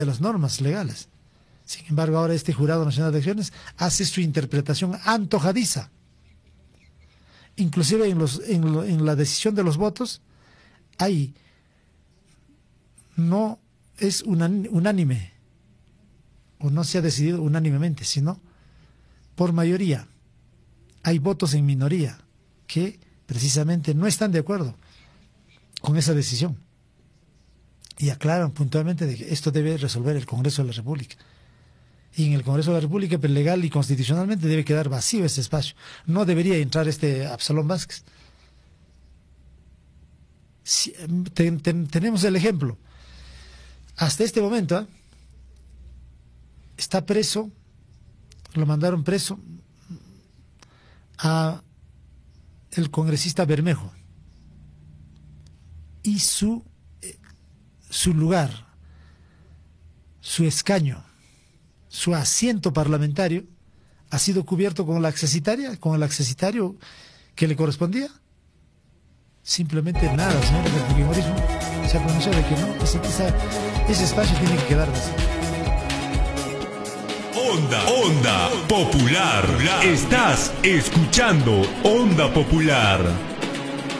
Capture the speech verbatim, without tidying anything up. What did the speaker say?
de las normas legales. Sin embargo, ahora este Jurado Nacional de Elecciones hace su interpretación antojadiza. Inclusive en, los, en, lo, en la decisión de los votos, hay, no es unan, unánime, o no se ha decidido unánimemente, sino por mayoría. Hay votos en minoría que precisamente no están de acuerdo con esa decisión y aclaran puntualmente de que esto debe resolver el Congreso de la República. Y en el Congreso de la República, pues, legal y constitucionalmente, debe quedar vacío ese espacio. No debería entrar este Absalón Vázquez. Si, ten, ten, tenemos el ejemplo. Hasta este momento, ¿eh? está preso, lo mandaron preso a el congresista Bermejo. Y su, su lugar, su escaño, su asiento parlamentario ha sido cubierto con la accesitaria, con el accesitario que le correspondía. Simplemente nada, señor, el fujimorismo se ha pronunciado de que no, ese, esa, ese espacio tiene que quedar vacío. Onda, Onda Popular. Estás escuchando Onda Popular.